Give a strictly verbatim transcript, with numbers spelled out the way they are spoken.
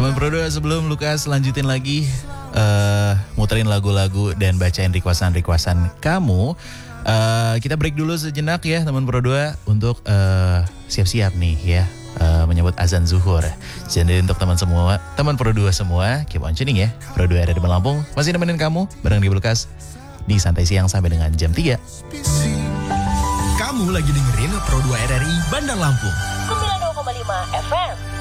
Teman Pro dua, sebelum Lukas lanjutin lagi uh, muterin lagu-lagu dan bacain requestan-requestan kamu, uh, kita break dulu sejenak ya teman Pro dua untuk uh, siap-siap nih ya uh, menyebut azan zuhur. Jadi untuk teman semua, teman Pro dua semua, keep on tuning ya. Pro dua ada di Lampung masih nemenin kamu bareng di Lukas di Santai Siang sampai dengan jam tiga. Kamu lagi dengerin Pro dua R R I Bandar Lampung sembilan puluh dua koma lima F M.